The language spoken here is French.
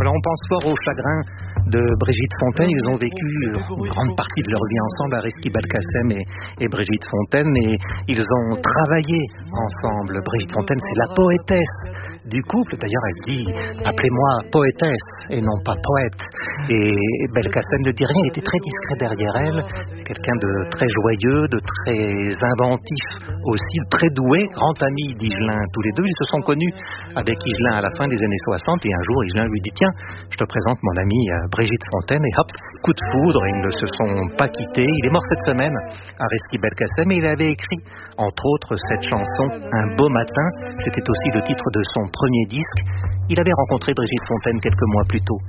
Alors on pense fort au chagrin de Brigitte Fontaine. Ils ont vécu une grande partie de leur vie ensemble, Aristide Belkacem et Brigitte Fontaine, et ils ont travaillé ensemble. Brigitte Fontaine, c'est la poétesse du couple. D'ailleurs, elle dit « appelez-moi poétesse et non pas poète ». Et Belkacem ne dit rien, il était très discret derrière elle, quelqu'un de très joyeux, de très inventif aussi, très doué, grand ami d'Higelin tous les deux. Ils se sont connus avec Higelin à la fin des années 60 et un jour Higelin lui dit « tiens, je te présente mon amie Brigitte Fontaine » et hop, coup de foudre, ils ne se sont pas quittés. Il est mort cette semaine, Aristide Belkacem, et il avait écrit entre autres cette chanson « Un beau matin », c'était aussi le titre de son premier disque. Il avait rencontré Brigitte Fontaine quelques mois plus tôt.